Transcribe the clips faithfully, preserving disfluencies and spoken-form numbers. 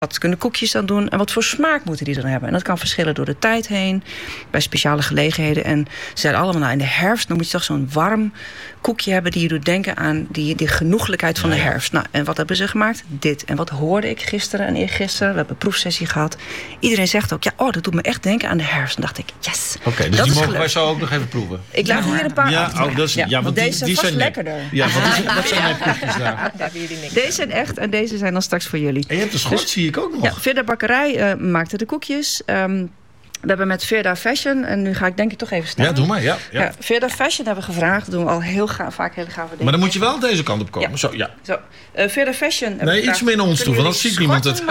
Wat kunnen koekjes dan doen en wat voor smaak moeten die dan hebben? En dat kan verschillen door de tijd heen, bij speciale gelegenheden. En ze zeiden allemaal, nou in de herfst, dan moet je toch zo'n warm koekje hebben die je doet denken aan die, die genoeglijkheid van ja, de herfst. Nou, en wat hebben ze gemaakt? Dit. En wat hoorde ik gisteren en eergisteren? We hebben een proefsessie gehad. Iedereen zegt ook, ja, oh, dat doet me echt denken aan de herfst. En dacht ik, yes. Oké, okay, dus dat die mogen gelukt. wij zo ook nog even proeven. Ik laat hier een paar ja, achter. oh, dat is, ja, ja, want deze die, zijn die vast zijn lekkerder. Ja, want die, dat zijn mijn koekjes daar. Deze zijn echt en deze zijn dan straks voor jullie. En je hebt de schort, dus, zie ik ook nog. Ja, Verda Bakkerij uh, maakte de koekjes. Um, We hebben met Verda Fashion, en nu ga ik denk ik toch even staan. Ja, doe maar, ja. ja. ja Verda Fashion hebben we gevraagd. Dat doen we al heel ga, vaak hele gave dingen. Maar dan moet je wel deze kant op komen. Ja. Zo, ja. Zo. Uh, Verda Fashion... Nee, iets meer naar ons toe, want dan ziet niemand het.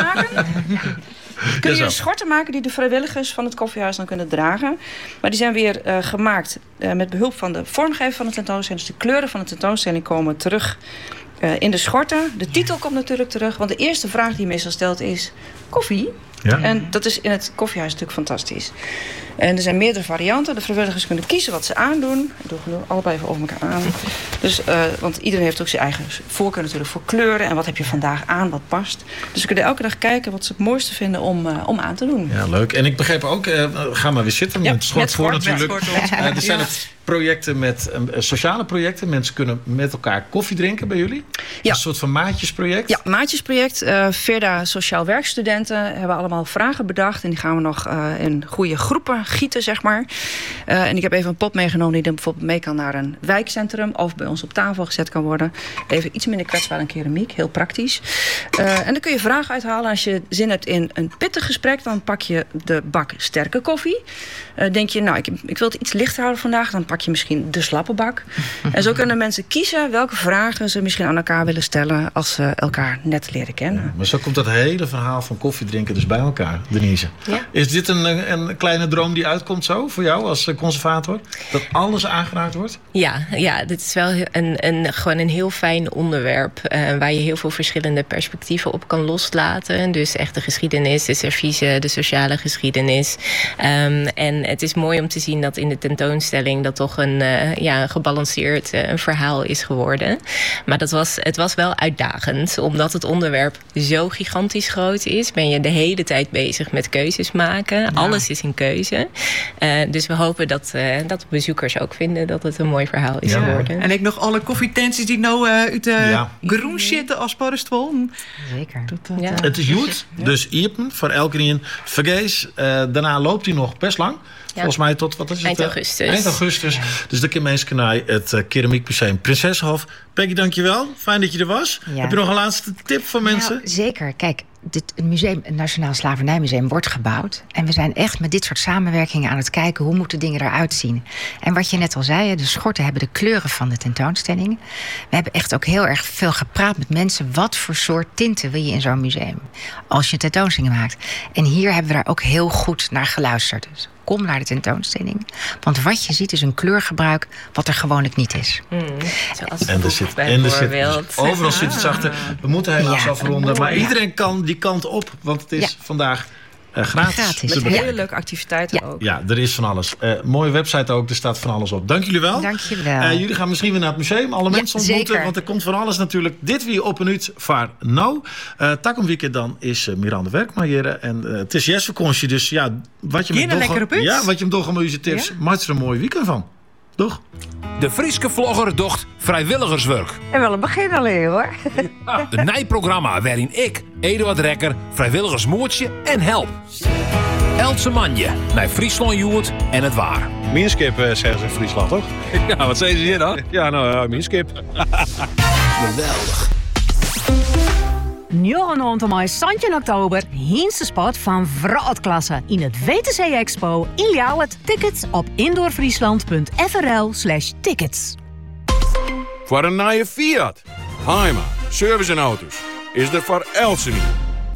Kun je schorten maken die de vrijwilligers van het koffiehuis dan kunnen dragen. Maar die zijn weer uh, gemaakt uh, met behulp van de vormgever van de tentoonstelling. Dus de kleuren van de tentoonstelling komen terug uh, in de schorten. De titel komt natuurlijk terug. Want de eerste vraag die je meestal stelt is... koffie? Ja. En dat is in het koffiehuis natuurlijk fantastisch. En er zijn meerdere varianten. De vrijwilligers kunnen kiezen wat ze aandoen. Ik doe gewoon allebei even over elkaar aan. Dus, uh, want iedereen heeft ook zijn eigen voorkeur natuurlijk voor kleuren. En wat heb je vandaag aan, wat past. Dus we kunnen elke dag kijken wat ze het mooiste vinden om, uh, om aan te doen. Ja, leuk. En ik begreep ook, uh, ga maar weer zitten. Ja, met schort met voor natuurlijk. Met schort uh, er zijn ja. het projecten met uh, sociale projecten. Mensen kunnen met elkaar koffie drinken bij jullie. Ja. Een soort van maatjesproject. Ja, maatjesproject. Uh, Verda Sociaal Werkstudenten hebben allemaal vragen bedacht. En die gaan we nog uh, in goede groepen gieten, zeg maar. Uh, en ik heb even een pot meegenomen die dan bijvoorbeeld mee kan naar een wijkcentrum. Of bij ons op tafel gezet kan worden. Even iets minder kwetsbaar dan keramiek. Heel praktisch. Uh, en dan kun je vragen uithalen. Als je zin hebt in een pittig gesprek, dan pak je de bak sterke koffie. Uh, denk je, nou, ik, ik wil het iets lichter houden vandaag. Dan pak je misschien de slappe bak. En zo kunnen mensen kiezen welke vragen ze misschien aan elkaar willen stellen als ze elkaar net leren kennen. Ja, maar zo komt dat hele verhaal van koffie drinken dus bij elkaar, Denise. Ja. Is dit een, een kleine droom die uitkomt zo voor jou als conservator? Dat alles aangeraakt wordt? Ja, ja, dit is wel een, een, gewoon een heel fijn onderwerp. Uh, waar je heel veel verschillende perspectieven op kan loslaten. Dus echt de geschiedenis, de service, de sociale geschiedenis. Um, en het is mooi om te zien dat in de tentoonstelling dat toch een, uh, ja, een gebalanceerd uh, verhaal is geworden. Maar dat was, het was wel uitdagend. Omdat het onderwerp zo gigantisch groot is, ben je de hele tijd bezig met keuzes maken. Ja. Alles is een keuze. Uh, dus we hopen dat, uh, dat bezoekers ook vinden dat het een mooi verhaal is ja. geworden. En ik nog alle koffietentjes die nou uh, uit de ja. groen zitten als Parastwol. Zeker. Dat, dat, ja. Het is goed. Ja. Dus Iepen voor elke een vergees. Uh, daarna loopt hij nog best lang. Ja. Volgens mij tot, wat is het? Eind augustus. Eind augustus. Ja. Dus de kun je mensen naar het uh, Keramiekmuseum Prinsessenhof. Peggy, dankjewel. Fijn dat je er was. Ja. Heb je nog een laatste tip voor mensen? Nou, zeker. Kijk, dit museum, het Nationaal Slavernijmuseum wordt gebouwd. En we zijn echt met dit soort samenwerkingen aan het kijken hoe moeten dingen eruit zien. En wat je net al zei, de schorten hebben de kleuren van de tentoonstelling. We hebben echt ook heel erg veel gepraat met mensen. Wat voor soort tinten wil je in zo'n museum? Als je een tentoonstelling maakt. En hier hebben we daar ook heel goed naar geluisterd. Dus kom naar de tentoonstelling. Want wat je ziet is een kleurgebruik wat er gewoonlijk niet is. Mm, zoals en er zit, en er zit dus overal zit het zachter. We moeten helaas ja, afronden. Maar ja. iedereen kan die kant op. Want het is ja. vandaag uh, gratis. gratis. Met hele leuke activiteiten ja. ook. Ja, er is van alles. Uh, mooie website ook. Er staat van alles op. Dank jullie wel. Dank jullie wel. Uh, jullie gaan misschien weer naar het museum. Alle ja, mensen ontmoeten. Zeker. Want er komt van alles natuurlijk. Dit weer op een uur van nou. Uh, Takom weekend dan is uh, Miranda Werkmaier. En uh, het is Jesvakantie. Dus ja, wat je met Dogge, ja, wat je hem Dogge Muze tips. Ja? Maakt er een mooi weekend van. Toch? De Frieske vlogger docht vrijwilligerswerk. En wel een begin alleen hoor. Ja, een nijprogramma waarin ik, Eduard Rekker, vrijwilligersmoertje en help. Else Manje, naar Friesland Joert en het waar. Minskip uh, zeggen ze in Friesland, toch? Ja, wat zeggen ze hier dan? Ja, nou, uh, minskip. Geweldig. Njorgenond om zestien oktober, heenste spot van Vrootklasse in het W T C Expo in Ljouwert. Tickets op indoorfriesland.frl slash tickets. Voor een nieuwe Fiat, Heima, service en auto's, is er voor Else niet.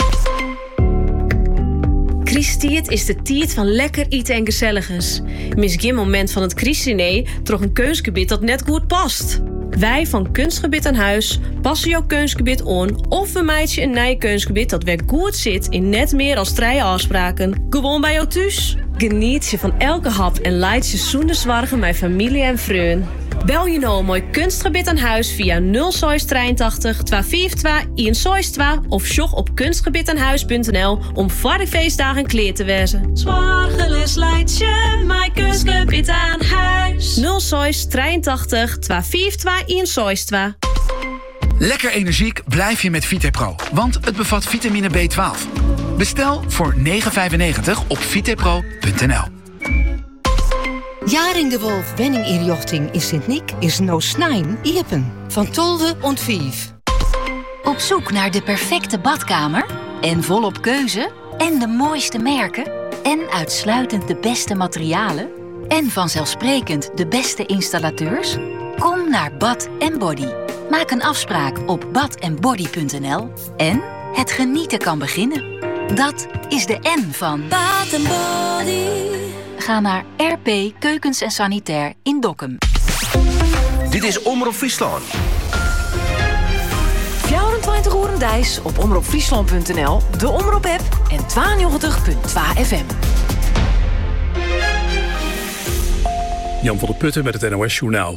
Christiet is de tiet van lekker eten en gezelligens. Mis geen moment van het Christine toch een keusgebied dat net goed past. Wij van Kunstgebied aan Huis passen jouw keusgebied aan of vermijd je een nieuw keusgebied dat weer goed zit in net meer dan drie afspraken. Gewoon bij jou thuis. Geniet je van elke hap en laat je zoende zwargen met familie en vrienden. Bel je nou een mooi kunstgebit aan huis via nul zes drieëntachtig tweehonderdvijfentwintig eenenzestig of sjog op kunstgebitaanhuis punt n l om voor de feestdagen kleer te wezen. Zorgeloos leidt je, mijn kunstgebit aan huis. nul zes drieëntachtig tweehonderdvijfentwintig eenenzestig. Lekker energiek blijf je met Vitepro, want het bevat vitamine B twaalf. Bestel voor negen vijfennegentig op vitepro punt n l. Jaring de Wolf wenning inrichting in Sint-Niek is no snijn iepen. Van tolve ont vijf. Op zoek naar de perfecte badkamer? En volop keuze? En de mooiste merken? En uitsluitend de beste materialen? En vanzelfsprekend de beste installateurs? Kom naar Bad en Body. Maak een afspraak op bad en body punt n l. En het genieten kan beginnen. Dat is de N van Bad and Body. Ga naar R P Keukens en Sanitair in Dokkum. Dit is Omroep Friesland. vierentwintig uur dijs op omroep friesland punt n l, de Omroep-app en tweeënnegentig punt twee F M. Jan van der Putten met het N O S-journaal.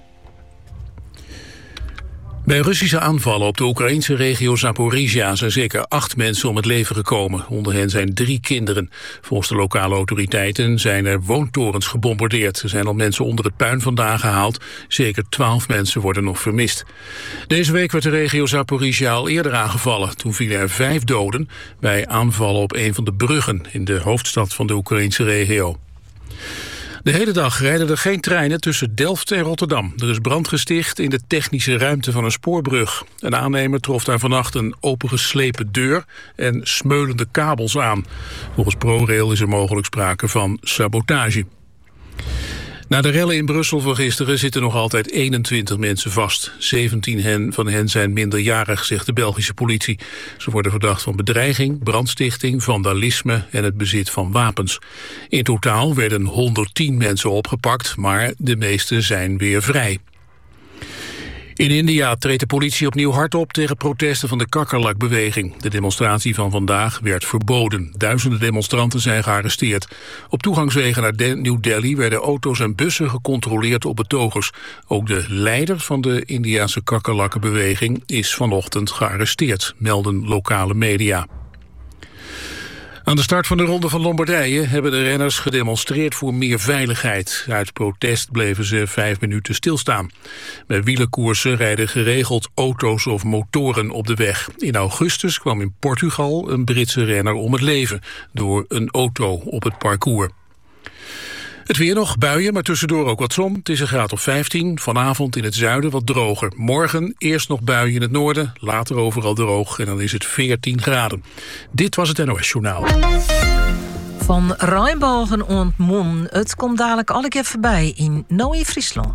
Bij Russische aanvallen op de Oekraïnse regio Zaporizhia zijn zeker acht mensen om het leven gekomen. Onder hen zijn drie kinderen. Volgens de lokale autoriteiten zijn er woontorens gebombardeerd. Er zijn al mensen onder het puin vandaan gehaald. Zeker twaalf mensen worden nog vermist. Deze week werd de regio Zaporizhia al eerder aangevallen. Toen vielen er vijf doden bij aanvallen op een van de bruggen in de hoofdstad van de Oekraïnse regio. De hele dag rijden er geen treinen tussen Delft en Rotterdam. Er is brand gesticht in de technische ruimte van een spoorbrug. Een aannemer trof daar vannacht een opengeslepen deur en smeulende kabels aan. Volgens ProRail is er mogelijk sprake van sabotage. Na de rellen in Brussel van gisteren zitten nog altijd eenentwintig mensen vast. zeventien hen, van hen zijn minderjarig, zegt de Belgische politie. Ze worden verdacht van bedreiging, brandstichting, vandalisme en het bezit van wapens. In totaal werden honderdtien mensen opgepakt, maar de meeste zijn weer vrij. In India treedt de politie opnieuw hard op tegen protesten van de kakkerlakbeweging. De demonstratie van vandaag werd verboden. Duizenden demonstranten zijn gearresteerd. Op toegangswegen naar De- New Delhi werden auto's en bussen gecontroleerd op betogers. Ook de leider van de Indiase kakkerlakkenbeweging is vanochtend gearresteerd, melden lokale media. Aan de start van de Ronde van Lombardije hebben de renners gedemonstreerd voor meer veiligheid. Uit protest bleven ze vijf minuten stilstaan. Bij wielerkoersen rijden geregeld auto's of motoren op de weg. In augustus kwam in Portugal een Britse renner om het leven door een auto op het parcours. Het weer nog, buien, maar tussendoor ook wat zon. Het is een graad of vijftien, vanavond in het zuiden wat droger. Morgen eerst nog buien in het noorden, later overal droog en dan is het veertien graden. Dit was het N O S-journaal. Van Rijnbogen und Mon, het komt dadelijk alle keer voorbij in Nooi Friesland.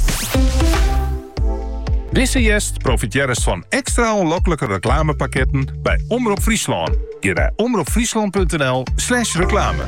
Deze jest profiteert van extra onlokkelijke reclamepakketten bij Omroep Friesland. Ga naar omroepfriesland punt n l slash reclame.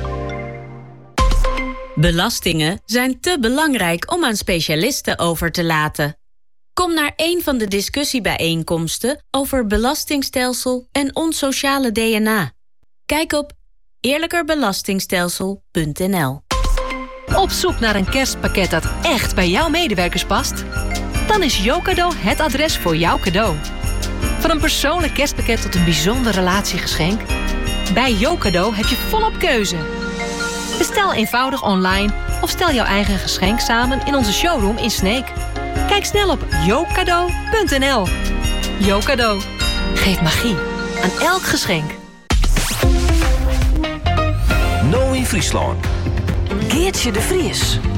Belastingen zijn te belangrijk om aan specialisten over te laten. Kom naar een van de discussiebijeenkomsten over belastingstelsel en ons sociale D N A. Kijk op eerlijkerbelastingstelsel punt n l. Op zoek naar een kerstpakket dat echt bij jouw medewerkers past? Dan is Yokado het adres voor jouw cadeau. Van een persoonlijk kerstpakket tot een bijzonder relatiegeschenk. Bij Yokado heb je volop keuze. Bestel eenvoudig online of stel jouw eigen geschenk samen in onze showroom in Sneek. Kijk snel op yokado punt n l. Yokado. Geef magie aan elk geschenk. Nooi Friesland. Geertje de Vries.